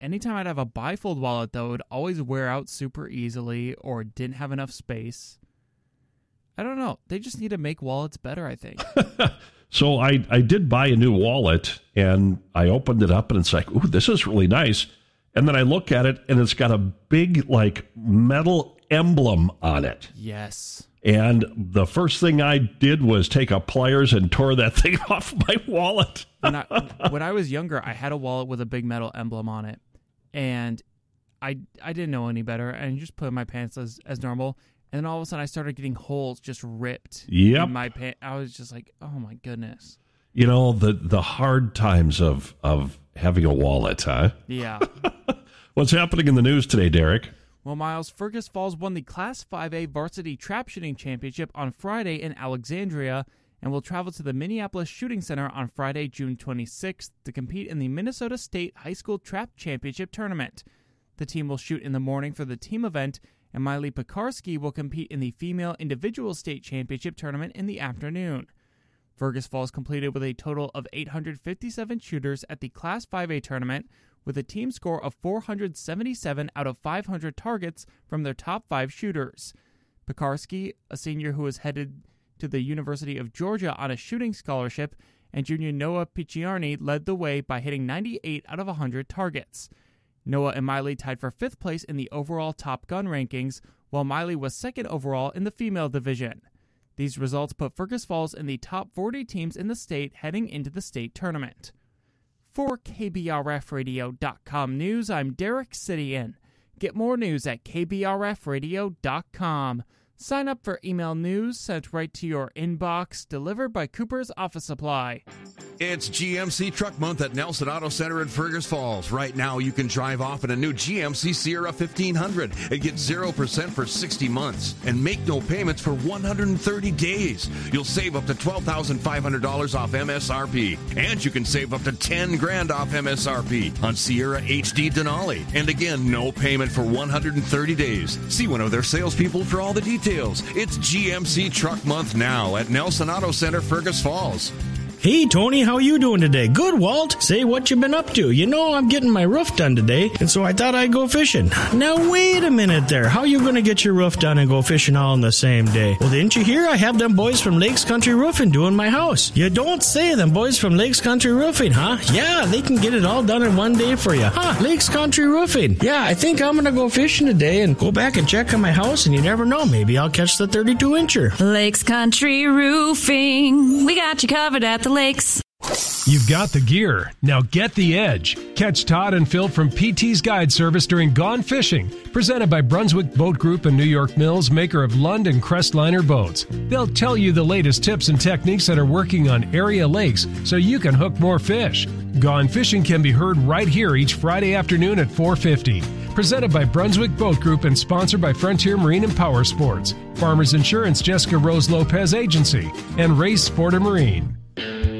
anytime I'd have a bifold wallet, though, it would always wear out super easily or didn't have enough space. I don't know. They just need to make wallets better, I think. So I did buy a new wallet, and I opened it up, and it's like, ooh, this is really nice. And then I look at it, and it's got a big, like, metal emblem on it. Yes. And the first thing I did was take a pliers and tore that thing off my wallet. When I was younger, I had a wallet with a big metal emblem on it. And I didn't know any better. And just put it in my pants as normal. And then all of a sudden, I started getting holes just ripped in my pants. I was just like, oh, my goodness. You know, the hard times of having a wallet, huh? Yeah. What's happening in the news today, Derek? Well, Miles, Fergus Falls won the Class 5A Varsity Trap Shooting Championship on Friday in Alexandria and will travel to the Minneapolis Shooting Center on Friday, June 26th to compete in the Minnesota State High School Trap Championship Tournament. The team will shoot in the morning for the team event, and Miley Pekarsky will compete in the Female Individual State Championship Tournament in the afternoon. Fergus Falls completed with a total of 857 shooters at the Class 5A tournament, with a team score of 477 out of 500 targets from their top 5 shooters. Pekarsky, a senior who is headed to the University of Georgia on a shooting scholarship, and junior Noah Picciarni led the way by hitting 98 out of 100 targets. Noah and Miley tied for 5th place in the overall Top Gun rankings, while Miley was 2nd overall in the female division. These results put Fergus Falls in the top 40 teams in the state heading into the state tournament. For KBRFradio.com News, I'm Derek Sidian. Get more news at KBRFradio.com. Sign up for email news sent right to your inbox, delivered by Cooper's Office Supply. It's GMC Truck Month at Nelson Auto Center in Fergus Falls. Right now, you can drive off in a new GMC Sierra 1500 and get 0% for 60 months and make no payments for 130 days. You'll save up to $12,500 off MSRP, and you can save up to $10,000 off MSRP on Sierra HD Denali. And again, no payment for 130 days. See one of their salespeople for all the details. It's GMC Truck Month now at Nelson Auto Center, Fergus Falls. Hey, Tony, how you doing today? Good, Walt. Say, what you been up to? You know, I'm getting my roof done today, and so I thought I'd go fishing. Now, wait a minute there. How you going to get your roof done and go fishing all in the same day? Well, didn't you hear I have them boys from Lakes Country Roofing doing my house? You don't say, them boys from Lakes Country Roofing, huh? Yeah, they can get it all done in one day for you. Huh, Lakes Country Roofing. Yeah, I think I'm going to go fishing today and go back and check on my house, and you never know, maybe I'll catch the 32-incher. Lakes Country Roofing. We got you covered at the lakes. You've got the gear. Now get the edge. Catch Todd and Phil from PT's Guide Service during Gone Fishing, presented by Brunswick Boat Group and New York Mills, maker of Lund and Crestliner boats. They'll tell you the latest tips and techniques that are working on area lakes so you can hook more fish. Gone Fishing can be heard right here each Friday afternoon at 4:50. Presented by Brunswick Boat Group and sponsored by Frontier Marine and Power Sports, Farmers Insurance Jessica Rose Lopez Agency, and Race Sport and Marine.